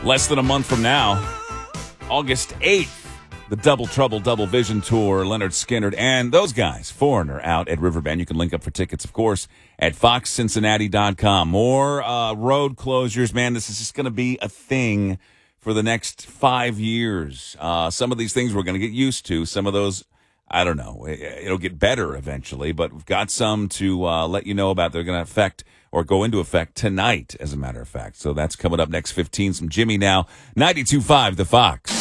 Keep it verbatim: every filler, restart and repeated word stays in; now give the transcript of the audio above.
Less than a month from now, August eighth, the Double Trouble Double Vision Tour, Leonard Skinner and those guys, Foreigner, out at Riverbend. You can link up for tickets, of course, at fox cincinnati dot com. More uh, road closures. Man, this is just going to be a thing for the next five years. Uh, some of these things we're going to get used to. Some of those, I don't know. It'll get better eventually, but we've got some to uh, let you know about. They're going to affect or go into effect tonight, as a matter of fact. So that's coming up next fifteen. Some Jimmy now. ninety-two point five, The Fox.